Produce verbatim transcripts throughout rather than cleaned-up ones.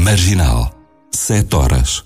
Marginal, sete horas.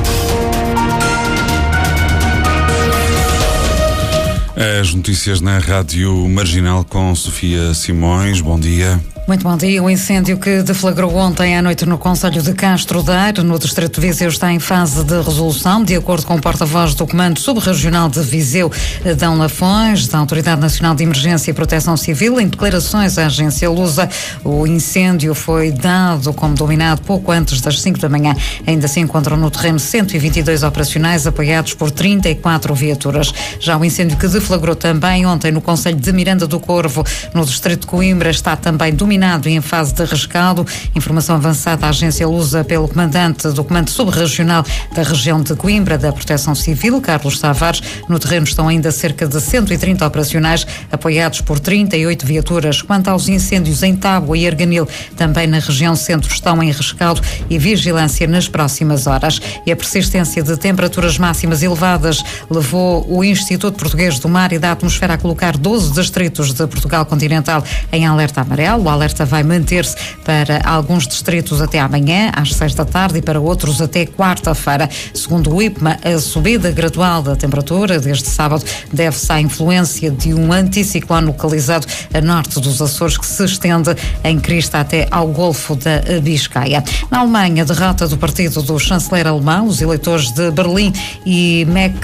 As notícias na Rádio Marginal com Sofia Simões. Bom dia. Muito bom dia. O incêndio que deflagrou ontem à noite no concelho de Castro Daire, no distrito de Viseu, está em fase de resolução. De acordo com o porta-voz do Comando Subrregional de Viseu, Adão Lafões, da Autoridade Nacional de Emergência e Proteção Civil, em declarações à agência Lusa, o incêndio foi dado como dominado pouco antes das cinco da manhã. Ainda se encontram no terreno cento e vinte e dois operacionais, apoiados por trinta e quatro viaturas. Já o incêndio que deflagrou também ontem no concelho de Miranda do Corvo, no distrito de Coimbra, está também dominado e em fase de rescaldo. Informação avançada à agência Lusa pelo comandante do Comando Subrregional da região de Coimbra, da Proteção Civil, Carlos Tavares. No terreno estão ainda cerca de cento e trinta operacionais, apoiados por trinta e oito viaturas. Quanto aos incêndios em Tábua e Arganil, também na região centro, estão em rescaldo e vigilância nas próximas horas. E a persistência de temperaturas máximas elevadas levou o Instituto Português do Mar e da Atmosfera a colocar doze distritos de Portugal continental em alerta amarelo. O alerta vai manter-se para alguns distritos até amanhã, às seis da tarde, e para outros até quarta-feira. Segundo o IPMA, a subida gradual da temperatura desde sábado deve-se à influência de um anticiclone localizado a norte dos Açores, que se estende em crista até ao Golfo da Biscaia. Na Alemanha, derrota do partido do chanceler alemão. Os eleitores de Berlim e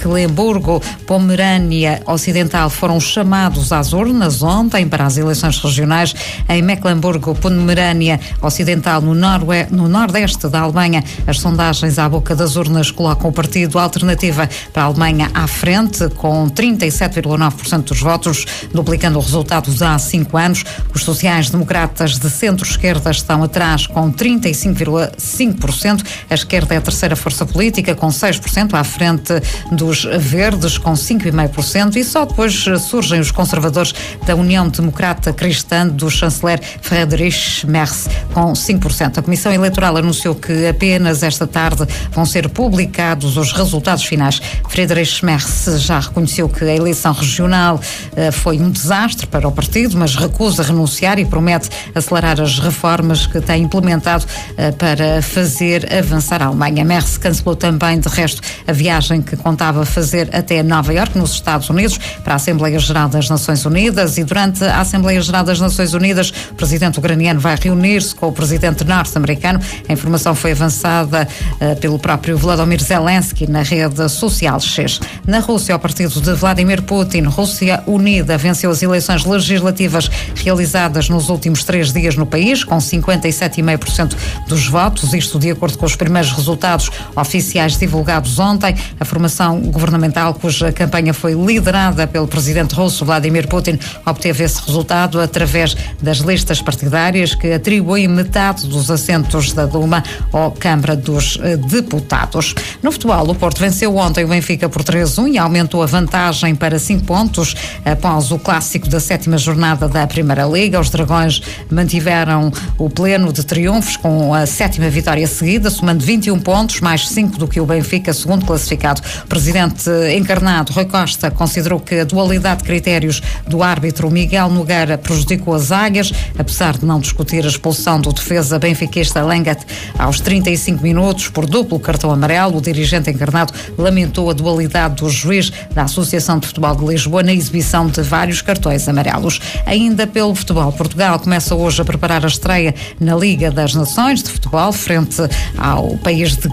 Mecklemburgo-Pomerânia Ocidental foram chamados às urnas ontem para as eleições regionais. Em Mecklemburgo-Pomerânia Ocidental, no, Norue... no nordeste da Alemanha, as sondagens à boca das urnas colocam o partido Alternativa para a Alemanha à frente, com trinta e sete vírgula nove por cento dos votos, duplicando o resultado de há cinco anos. Os sociais-democratas de centro-esquerda estão atrás, com trinta e cinco vírgula cinco por cento. A esquerda é a terceira força política, com seis por cento, à frente dos verdes, com cinco vírgula cinco por cento. E só depois surgem os conservadores da União Democrata Cristã, do chanceler Friedrich Merz, com cinco por cento. A Comissão Eleitoral anunciou que apenas esta tarde vão ser publicados os resultados finais. Friedrich Merz já reconheceu que a eleição regional uh, foi um desastre para o partido, mas recusa renunciar e promete acelerar as reformas que tem implementado uh, para fazer avançar a Alemanha. Merz cancelou também, de resto, a viagem que contava fazer até Nova Iorque, nos Estados Unidos, para a Assembleia Geral das Nações Unidas, e durante a Assembleia Geral das Nações Unidas, o presidente ucraniano vai reunir-se com o presidente norte-americano. A informação foi avançada uh, pelo próprio Volodymyr Zelensky na rede social X. Na Rússia, o partido de Vladimir Putin, Rússia Unida, venceu as eleições legislativas realizadas nos últimos três dias no país, com cinquenta e sete vírgula cinco por cento dos votos, isto de acordo com os primeiros resultados oficiais divulgados ontem. A formação governamental, cuja campanha foi liderada pelo presidente russo Vladimir Putin, obteve esse resultado através das listas partidárias, que atribuem metade dos assentos da Duma à Câmara dos Deputados. No futebol, o Porto venceu ontem o Benfica por três a um e aumentou a vantagem para cinco pontos após o clássico da sétima jornada da Primeira Liga. Os Dragões mantiveram o pleno de triunfos com a sétima vitória seguida, somando vinte e um pontos, mais cinco do que o Benfica, segundo classificado. O presidente encarnado, Rui Costa, considerou que a dualidade de critérios do árbitro Miguel Nogueira prejudicou as águias, apesar de não discutir a expulsão do defesa benfiquista Lengat aos trinta e cinco minutos por duplo cartão amarelo. O dirigente encarnado lamentou a dualidade do juiz da Associação de Futebol de Lisboa na exibição de vários cartões amarelos. Ainda pelo futebol, Portugal começa hoje a preparar a estreia na Liga das Nações de Futebol, frente ao país de